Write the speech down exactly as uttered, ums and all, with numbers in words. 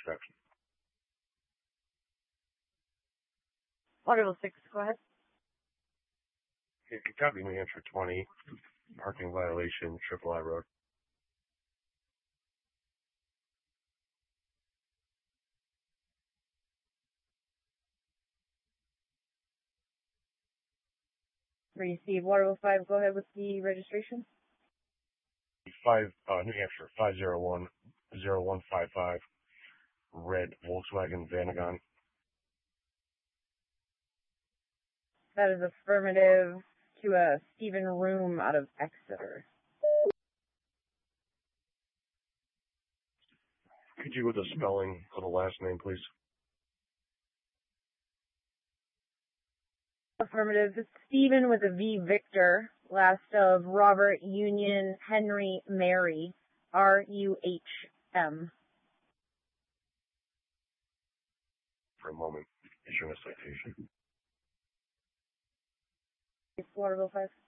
exception. Waterville six, go ahead. It copy New Hampshire twenty, parking violation, Triple I Road. Receive. Waterville five, go ahead with the registration. Five, uh, New Hampshire, five zero one zero one five five, red Volkswagen Vanagon. That is affirmative to a Stephen Room out of Exeter. Could you with the spelling of the last name, please? Affirmative. Stephen with a V, Victor, last of Robert, Union, Henry, Mary, R U H M. For a moment, issuing a citation. Waterville five.